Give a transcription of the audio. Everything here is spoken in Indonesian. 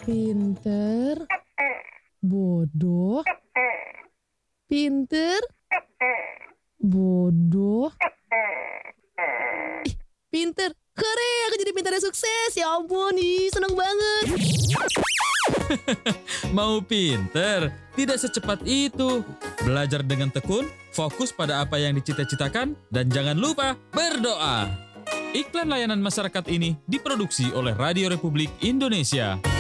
Pinter, bodoh, pinter, bodoh. Ih, pinter. Keren, aku jadi pintar dan sukses. Ya ampun, seneng banget. Mau pinter? Tidak secepat itu. Belajar dengan tekun, fokus pada apa yang dicita-citakan, dan jangan lupa berdoa. Iklan layanan masyarakat ini diproduksi oleh Radio Republik Indonesia.